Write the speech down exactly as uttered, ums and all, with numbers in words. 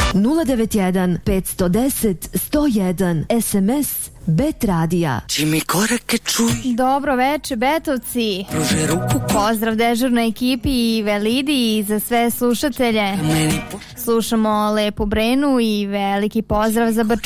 nula devet jedan pet jedan nula jedan sto jedan es em es Bet Radija. Čimi korake čuj. Dobro veče, Betovci. Pruže ruku. Pozdrav dežurnoj ekipi i Velidi i za sve slušatelje. Slušamo Lepu Brenu i veliki pozdrav za Brčko.